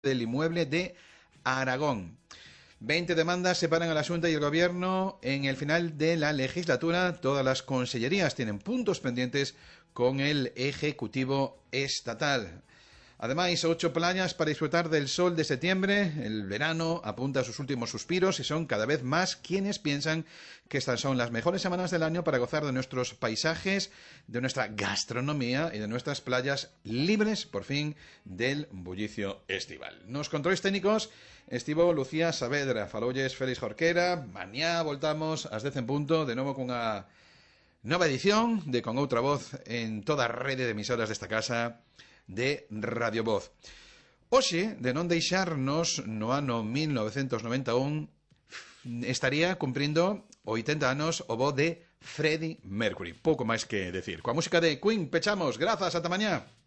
del inmueble de Aragón. 20 demandas separan a la Xunta y el Gobierno en el final de la legislatura. Todas las consellerías tienen puntos pendientes con el Ejecutivo estatal. Además, 8 playas para disfrutar del sol de septiembre. El verano apunta a sus últimos suspiros y son cada vez más quienes piensan que estas son las mejores semanas del año para gozar de nuestros paisajes, de nuestra gastronomía y de nuestras playas libres, por fin, del bullicio estival. Nos controles técnicos, estivo Lucía Saavedra, falolles Félix Jorquera. Mañá voltamos ás 10 en punto, de novo cunha nova edición de Con Outra Voz en toda a rede de emisoras desta casa de Radio Voz. Hoxe, de non deixarnos, no ano 1991 estaría cumprindo 80 anos o voz de Freddie Mercury. Pouco máis que decir. Coa música de Queen pechamos. Grazas, ata mañá.